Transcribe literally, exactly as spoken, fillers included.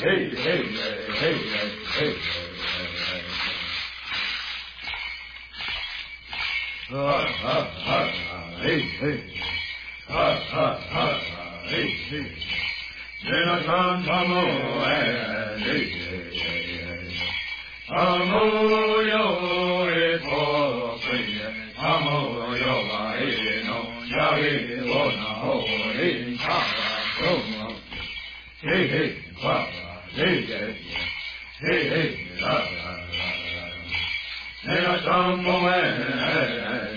hey, hey, hey, hey. Ha, ha, ha, hey, hey. Ha, ha, ha, hey, hey. Jena Santamo, hey, hey, hey. Amo yo e po pre, amo yo va e no, ya e bona ho e ha ha. Hey, hey, ha, hey, hey, hey, hey, la, la, la, la. Jena Santamo, hey, hey.